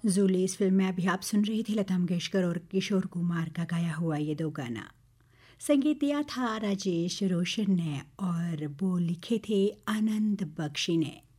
जूली इस फिल्म में अभी आप सुन रही थी लता मंगेशकर और किशोर कुमार का गाया हुआ ये दो गाना। संगीत दिया था राजेश रोशन ने और वो लिखे थे आनंद बख्शी ने।